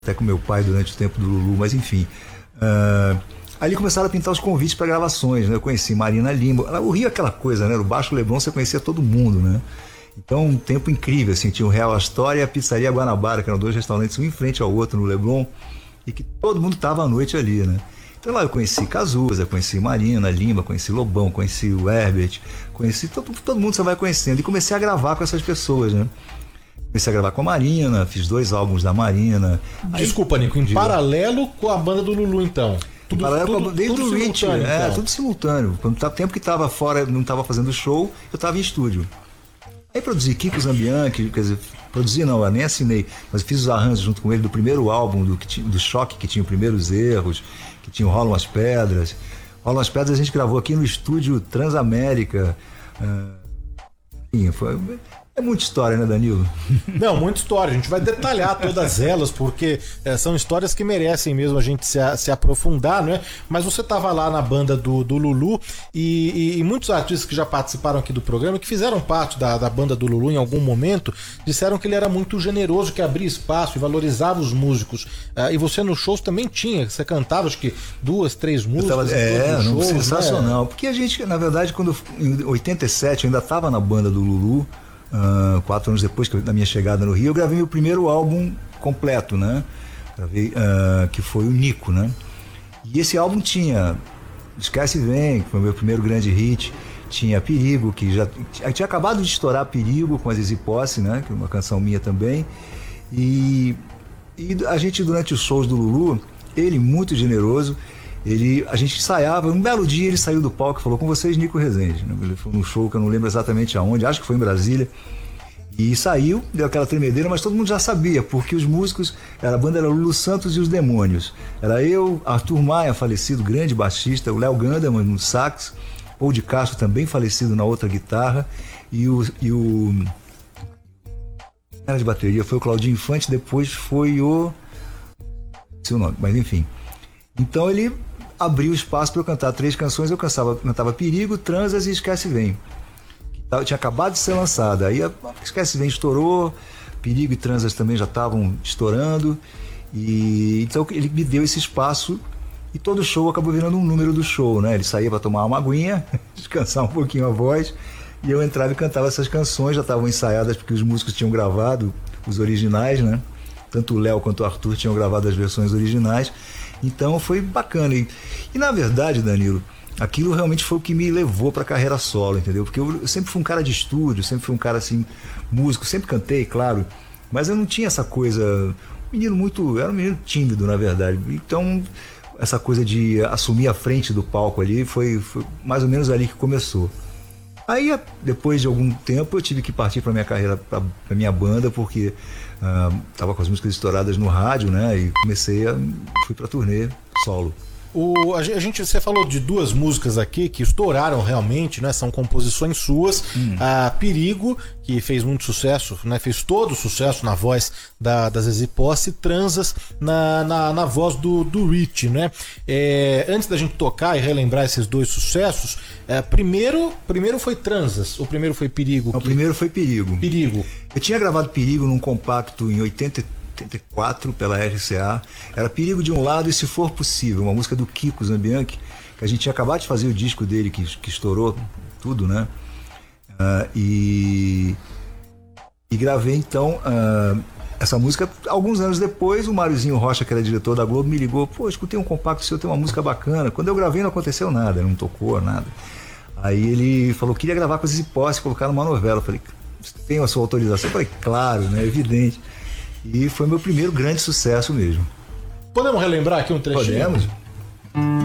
até com meu pai durante o tempo do Lulu, mas enfim. Ali começaram a pintar os convites para gravações, né? Eu conheci Marina Lima. O Rio é aquela coisa, né? No Baixo Leblon você conhecia todo mundo, né? Então, um tempo incrível, assim, tinha o Real Astoria e a Pizzaria Guanabara, que eram 2 restaurantes, um em frente ao outro no Leblon, e que todo mundo estava à noite ali, né? Então lá eu conheci Cazuza, conheci Marina Lima, conheci Lobão, conheci o Herbert, conheci todo mundo que você vai conhecendo, e comecei a gravar com essas pessoas, né? Comecei a gravar com a Marina, fiz 2 álbuns da Marina. Desculpa, Nico, em paralelo com a banda do Lulu, então. Desde o Rich, então. Tudo simultâneo. Quando o tempo que estava fora, não estava fazendo show, eu estava em estúdio. Aí produzi Kiko Zambianchi, quer dizer, produzi não, eu nem assinei, mas fiz os arranjos junto com ele do primeiro álbum, do Choque, que tinha os primeiros erros, que tinha o Rolam as Pedras. Rolam as Pedras a gente gravou aqui no estúdio Transamérica. É muita história, né, Danilo? Não, muita história. A gente vai detalhar todas elas, porque são histórias que merecem mesmo a gente se aprofundar, né? Mas você estava lá na banda do Lulu e muitos artistas que já participaram aqui do programa, que fizeram parte da banda do Lulu em algum momento, disseram que ele era muito generoso, que abria espaço e valorizava os músicos. E você nos shows também tinha, você cantava acho que 2, 3 músicas. Sensacional. Né? Porque a gente, na verdade, em 87 eu ainda estava na banda do Lulu. 4 anos depois da minha chegada no Rio, eu gravei meu primeiro álbum completo, né? Gravei, que foi o Nico, né? E esse álbum tinha Esquece e Vem, que foi o meu primeiro grande hit, tinha Perigo, que já tinha acabado de estourar Perigo com a Zizi Posse, né? Que é uma canção minha também. E a gente, durante os shows do Lulu, ele muito generoso, a gente ensaiava, um belo dia ele saiu do palco e falou: com vocês, Nico Rezende. Ele foi num show que eu não lembro exatamente aonde, acho que foi em Brasília, e saiu, deu aquela tremedeira, mas todo mundo já sabia, porque os músicos, a banda era Lulu Santos e os Demônios, era eu, Arthur Maia, falecido, grande baixista, o Léo Ganderman no sax, Paul de Castro também falecido na outra guitarra, e o era de bateria foi o Claudinho Infante, depois foi o seu nome, mas enfim. Então ele abriu espaço para eu cantar 3 canções, eu cantava Perigo, Transas e Esquece e Vem. Tinha acabado de ser lançada. Aí Esquece e Vem estourou, Perigo e Transas também já estavam estourando. E então ele me deu esse espaço e todo show acabou virando um número do show, né? Ele saía para tomar uma aguinha, descansar um pouquinho a voz, e eu entrava e cantava essas canções, já estavam ensaiadas porque os músicos tinham gravado os originais, né? Tanto o Léo quanto o Arthur tinham gravado as versões originais. Então foi bacana. E na verdade, Danilo, aquilo realmente foi o que me levou para a carreira solo, entendeu? Porque eu sempre fui um cara de estúdio, sempre fui um cara assim, músico, sempre cantei, claro, mas eu não tinha essa coisa, era um menino tímido, na verdade. Então, essa coisa de assumir a frente do palco ali, foi mais ou menos ali que começou. Aí, depois de algum tempo, eu tive que partir para minha carreira, para minha banda, porque estava com as músicas estouradas no rádio, né? E fui para turnê solo. Você falou de 2 músicas aqui que estouraram realmente, né? São composições suas. Perigo, que fez muito sucesso, né? Fez todo o sucesso na voz da Zizi Posse, Transas na voz do Rich, né? Antes da gente tocar e relembrar esses 2 sucessos, primeiro foi Transas, ou primeiro foi Perigo? Não, primeiro foi Perigo. Perigo. Eu tinha gravado Perigo num compacto em 84 pela RCA, era Perigo de um lado e Se For Possível, uma música do Kiko Zambianchi, que a gente tinha acabado de fazer o disco dele, que estourou tudo, né? E gravei então essa música. Alguns anos depois, o Máriozinho Rocha, que era diretor da Globo, me ligou: pô, escutei um compacto seu, tem uma música bacana. Quando eu gravei não aconteceu nada, não tocou nada. Aí ele falou: queria gravar com Zizi Posse e colocar numa novela. Eu falei: tem a sua autorização? Eu falei: claro, né? Evidente. E foi meu primeiro grande sucesso mesmo. Podemos relembrar aqui um trechinho? Podemos.